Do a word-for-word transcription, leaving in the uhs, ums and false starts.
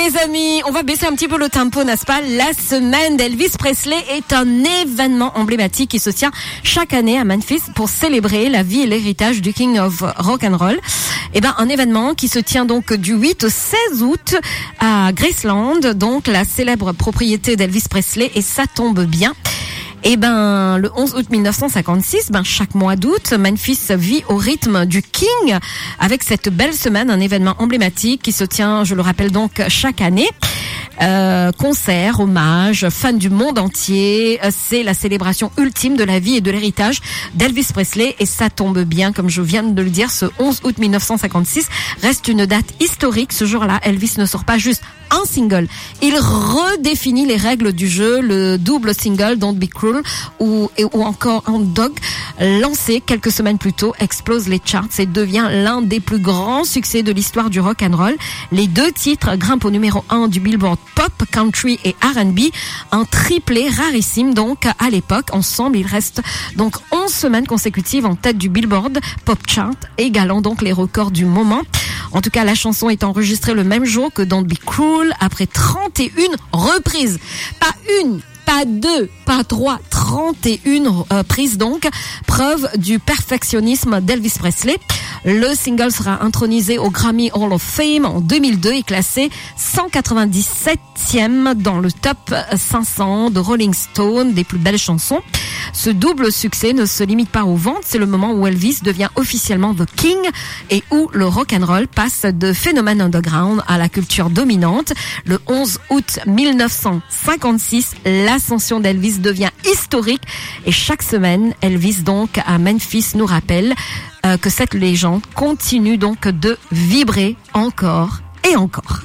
les amis, on va baisser un petit peu le tempo, n'est-ce pas? La semaine d'Elvis Presley est un événement emblématique qui se tient chaque année à Memphis pour célébrer la vie et l'héritage du King of Rock and Roll. Eh ben, un événement qui se tient donc du huit au seize août à Graceland, donc la célèbre propriété d'Elvis Presley, et ça tombe bien. Eh ben, le onze août mille neuf cent cinquante-six, ben, chaque mois d'août, Memphis vit au rythme du King avec cette belle semaine, un événement emblématique qui se tient, je le rappelle donc, chaque année. Euh, concerts, hommages, fans du monde entier, c'est la célébration ultime de la vie et de l'héritage d'Elvis Presley, et ça tombe bien, comme je viens de le dire, ce onze août mille neuf cent cinquante-six reste une date historique. Ce jour-là, Elvis ne sort pas juste un single, il redéfinit les règles du jeu. Le double single Don't Be Cruel ou, ou encore Hound Dog, lancé quelques semaines plus tôt, explose les charts et devient l'un des plus grands succès de l'histoire du rock and roll. Les deux titres grimpent au numéro un du Billboard Pop, Country et R and B, un triplé rarissime donc à l'époque. Ensemble, ils restent donc onze semaines consécutives en tête du Billboard Pop Chart, égalant donc les records du moment. En tout cas, la chanson est enregistrée le même jour que Don't Be Cruel, après trente et une reprises. Pas une, pas deux, pas trois, trente et une euh, prises donc. Preuve du perfectionnisme d'Elvis Presley. Le single sera intronisé au Grammy Hall of Fame en deux mille deux et classé cent quatre-vingt-dix-septième dans le top cinq cents de Rolling Stone des plus belles chansons. Ce double succès ne se limite pas aux ventes, c'est le moment où Elvis devient officiellement The King et où le rock'n'roll passe de phénomène underground à la culture dominante. Le onze août mille neuf cent cinquante-six, l'ascension d'Elvis devient historique et chaque semaine, Elvis donc à Memphis nous rappelle euh, que cette légende continue donc de vibrer encore et encore.